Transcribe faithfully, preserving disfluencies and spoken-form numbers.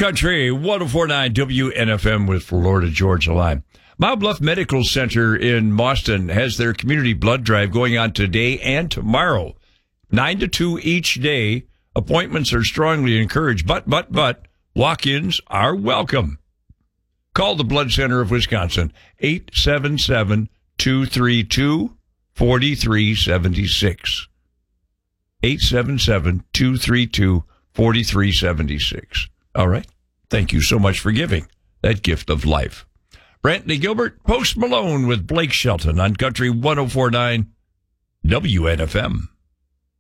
Country one oh four point nine W N F M with Florida Georgia Line. Mount Bluff Medical Center in Boston has their community blood drive going on today and tomorrow, nine to two each day. Appointments are strongly encouraged, but, but, but, walk-ins are welcome. Call the Blood Center of Wisconsin, eight seven seven, two three two, four three seven six. eight seven seven, two three two, four three seven six. All right. Thank you so much for giving that gift of life. Brantley Gilbert, Post Malone with Blake Shelton on Country one oh four point nine W N F M.